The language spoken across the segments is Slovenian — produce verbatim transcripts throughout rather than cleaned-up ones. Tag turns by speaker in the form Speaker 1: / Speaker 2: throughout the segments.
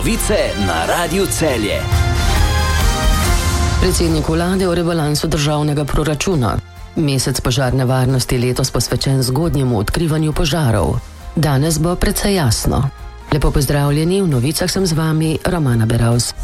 Speaker 1: Novice na Radiu Celje.
Speaker 2: Predsednik vlade o rebalansu državnega proračuna. Mesec požarne varnosti letos posvečen zgodnjemu odkrivanju požarov. Danes bo precej jasno. Lepo pozdravljeni, v novicah sem z vami Romana Beravs.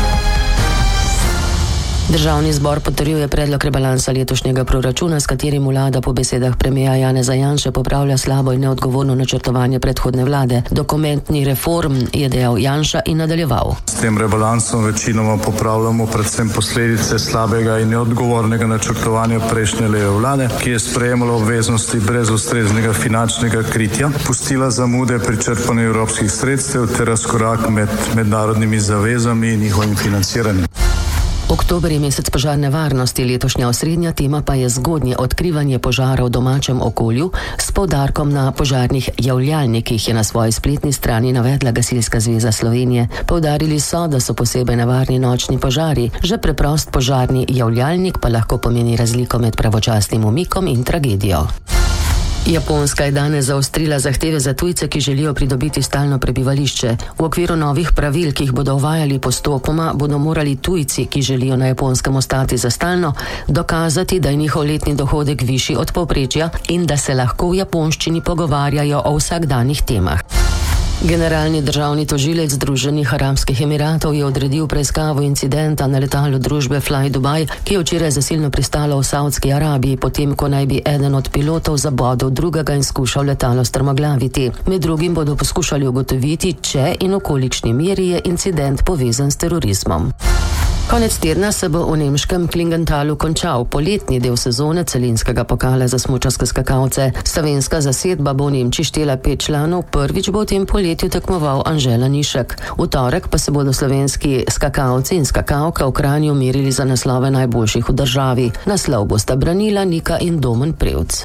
Speaker 2: Državni zbor potrjuje predlog rebalansa letošnjega proračuna, s katerim vlada po besedah premierja Janeza Janše popravlja slabo in neodgovorno načrtovanje predhodne vlade. Dokument ni reform, je dejal Janša in nadaljeval.
Speaker 3: S tem rebalansom večinoma popravljamo predvsem posledice slabega in neodgovornega načrtovanja prejšnje leve vlade, ki je sprejemala obveznosti brez ustreznega finančnega kritja, pustila zamude pri črpanju evropskih sredstev ter razkorak med mednarodnimi zavezami in njihovim financiranjem.
Speaker 2: Oktober je mesec požarne varnosti, letošnja osrednja tema pa je zgodnje odkrivanje požara v domačem okolju s poudarkom na požarnih javljalnikih, je na svoji spletni strani navedla Gasilska zveza Slovenije. Poudarili so, da so posebej nevarni nočni požari, že preprost požarni javljalnik pa lahko pomeni razliko med pravočasnim umikom in tragedijo. Japonska je danes zaostrila zahteve za tujce, ki želijo pridobiti stalno prebivališče. V okviru novih pravil, ki jih bodo uvajali postopoma, bodo morali tujci, ki želijo na Japonskem ostati za stalno, dokazati, da je njihov letni dohodek višji od povprečja in da se lahko v japonščini pogovarjajo o vsakdanjih temah. Generalni državni tožilec Združenih arabskih emiratov je odredil preiskavo incidenta na letalu družbe Fly Dubai, ki je včeraj zasilno pristalo v Saudski Arabiji, potem ko naj bi eden od pilotov zabodel drugega in skušal letalo strmoglaviti. Med drugim bodo poskušali ugotoviti, če in v kolikšni meri je incident povezan s terorizmom. Konec tedna se bo v nemškem Klingentalu končal poletni del sezone celinskega pokala za smučarske skakalce. Slovenska zasedba bo v Nemčiji štela pet članov, prvič bo v tem poletju tekmoval Anže Lanišek. V torek pa se bodo slovenski skakalci in skakalke v Kranju merili za naslove najboljših v državi. Naslov bosta branila Nika in Domen Prevc.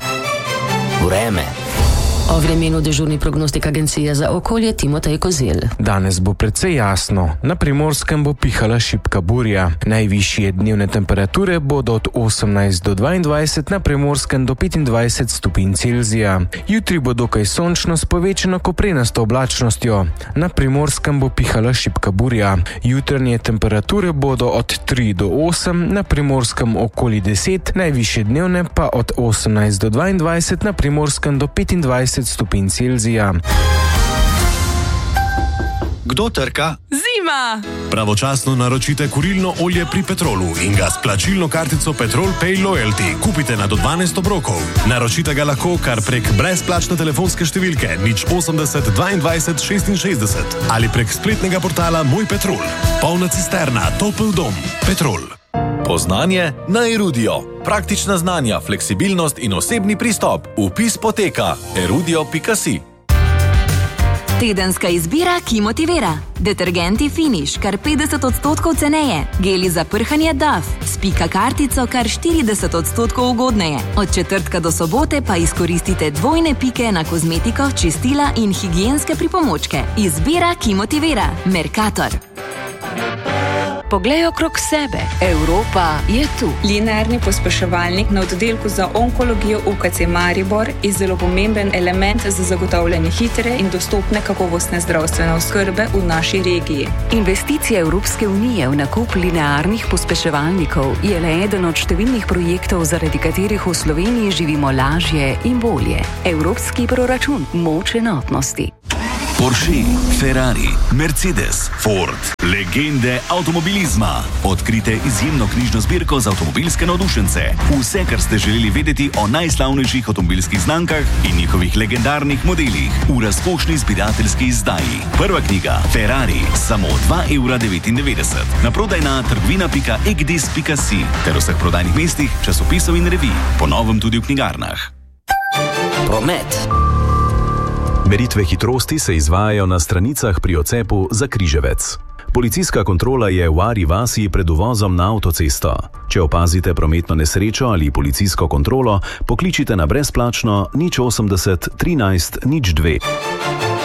Speaker 1: Vreme.
Speaker 2: O vremenu dežurni prognostik agencije za okolje Timotej Kozel.
Speaker 4: Danes bo precej jasno. Na Primorskem bo pihala šibka burja. Najvišje dnevne temperature bodo od osemnajst do dvaindvajset, na Primorskem do petindvajset stopinj Celzija. Jutri bo dokaj sončno s povečano koprenasto oblačnostjo. Na Primorskem bo pihala šibka burja. Jutranje temperature bodo od tri do osem, na Primorskem okoli deset, najvišje dnevne pa od osemnajst do dvaindvajset, na Primorskem do petindvajset stopinj Celzija.
Speaker 5: Kdo trka?
Speaker 6: Zima!
Speaker 5: Pravočasno naročite kurilno olje pri Petrolu in ga s plačilno kartico Petrol Pay Loyalty kupite na do dvanajst obrokov. Naročite ga lahko kar prek brezplačne telefonske številke nič osemdeset dvaindvajset šestinšestdeset ali prek spletnega portala Moj Petrol. Polna cisterna, topel dom. Petrol.
Speaker 7: Poznanje na Erudio. Praktična znanja, fleksibilnost in osebni pristop. Vpis poteka erudio pika si.
Speaker 8: Tedenska izbira, ki motivira. Detergenti Finish, kar petdeset odstotkov ceneje. Geli za prhanje Dove, s pika kartico kar štirideset odstotkov ugodneje. Od četrtka do sobote pa izkoristite dvojne pike na kozmetiko, čistila in higienske pripomočke. Izbira, ki motivira. Mercator.
Speaker 9: Poglej okrog sebe. Evropa je tu.
Speaker 10: Linearni pospeševalnik na oddelku za onkologijo U K C Maribor je zelo pomemben element za zagotavljanje hitre in dostopne kakovostne zdravstvene oskrbe v naši regiji.
Speaker 9: Investicija Evropske unije v nakup linearnih pospeševalnikov je le eden od številnih projektov, zaradi katerih v Sloveniji živimo lažje in bolje. Evropski proračun, moč enotnosti.
Speaker 11: Porsche, Ferrari, Mercedes, Ford, legende avtomobilizma. Odkrite izjemno knjižno zbirko za avtomobilske navdušence. Vse, kar ste želeli vedeti o najslavnejših avtomobilskih znamkah in njihovih legendarnih modelih v razkošni zbirateljski izdaji. Prva knjiga Ferrari, samo dva evra devetindevetdeset. Naprodaj na trgovina pika egdis pika si ter vseh prodajnih mestih, časopisov in revij. Po novem tudi v knjigarnah.
Speaker 1: Promet.
Speaker 12: Meritve hitrosti se izvajajo na stranicah pri odcepu za Križevec. Policijska kontrola je v Ari vasi pred uvozom na avtocesto. Če opazite prometno nesrečo ali policijsko kontrolo, pokličite na brezplačno nič osemdeset trinajst nič dve.